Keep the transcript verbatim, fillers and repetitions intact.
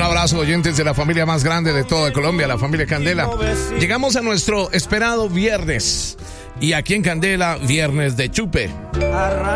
abrazo, oyentes de la familia más grande de toda Colombia, la familia Candela. Llegamos a nuestro esperado viernes. Y aquí en Candela, viernes de chupe.